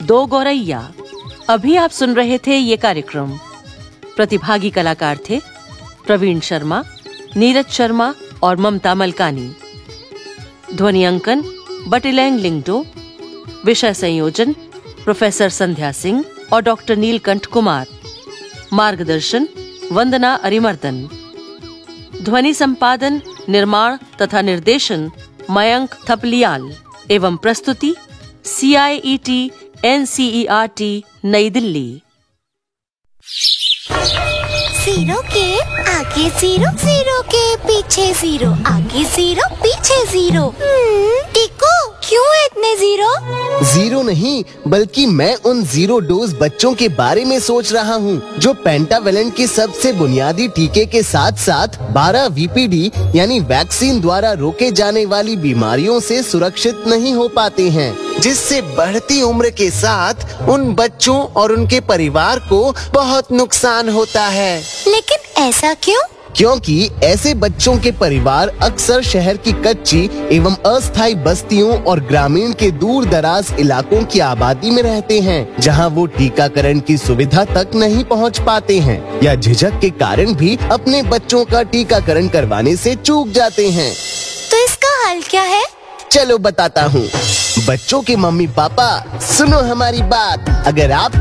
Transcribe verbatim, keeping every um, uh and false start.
दो गौरैया। अभी आप सुन रहे थे ये कार्यक्रम। प्रतिभागी कलाकार थे प्रवीण शर्मा, नीरज शर्मा और ममता मलकानी। ध्वनि अंकन बटिलैंग लिंगडो। विषय संयोजन प्रोफेसर संध्या सिंह और डॉक्टर नीलकंठ कुमार। मार्गदर्शन वंदना अरिमर्दन। ध्वनि संपादन, निर्माण तथा निर्देशन मयंक थपलियाल एवं प्रस्तुति सी आई E T N C E R T नई दिल्ली। जीरो के आगे जीरो, जीरो के पीछे जीरो, आगे जीरो पीछे जीरो। टिको क्यों है इतने जीरो? जीरो नहीं, बल्कि मैं उन जीरो डोज बच्चों के बारे में सोच रहा हूँ जो पेंटावेलेंट के सबसे बुनियादी टीके के साथ साथ बारह वी पी डी यानी वैक्सीन द्वारा रोके जाने वाली बीमारियों से सुरक्षित नहीं हो पाते हैं, जिससे बढ़ती उम्र के साथ उन बच्चों और उनके परिवार को बहुत नुकसान होता है। लेकिन ऐसा क्यों? क्योंकि ऐसे बच्चों के परिवार अक्सर शहर की कच्ची एवं अस्थायी बस्तियों और ग्रामीण के दूर दराज इलाकों की आबादी में रहते हैं, जहां वो टीकाकरण की सुविधा तक नहीं पहुंच पाते हैं या झिझक के कारण भी अपने बच्चों का टीकाकरण करवाने से चूक जाते हैं। तो इसका हल क्या है? चलो बताता हूँ। बच्चों के मम्मी पापा, सुनो हमारी बात। अगर आप